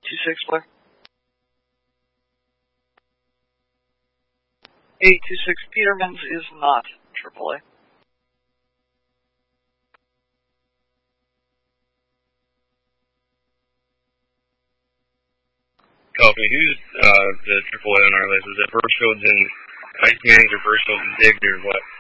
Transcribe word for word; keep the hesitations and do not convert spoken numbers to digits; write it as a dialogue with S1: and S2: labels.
S1: two six, Blair. eight two six, Peterman's is not triple A.
S2: Copy. Who's uh, the triple A on our list? Is it Birchfield's and Ice Man's or Birchfield's and Diggs or what?